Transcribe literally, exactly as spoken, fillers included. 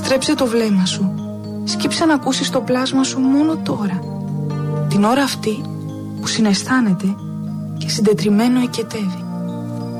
Στρέψε το βλέμμα σου. Σκύψε να ακούσεις το πλάσμα σου μόνο τώρα. Την ώρα αυτή που συναισθάνεται και συντετριμένο εκετεύει.